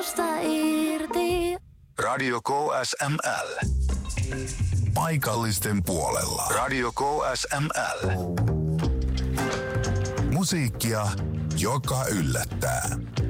irti. Radio KSML. Paikallisten puolella. Radio KSML. Musiikkia, joka yllättää.